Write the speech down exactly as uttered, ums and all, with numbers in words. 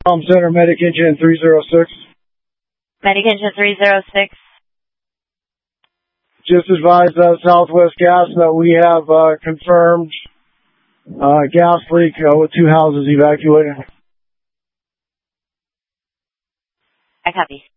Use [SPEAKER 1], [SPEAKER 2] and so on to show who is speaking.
[SPEAKER 1] Home Center, Medic Engine three zero six.
[SPEAKER 2] Medic Engine three zero six.
[SPEAKER 1] Just advised uh, Southwest Gas that we have uh, confirmed uh, gas leak uh, with two houses evacuated.
[SPEAKER 2] I copy.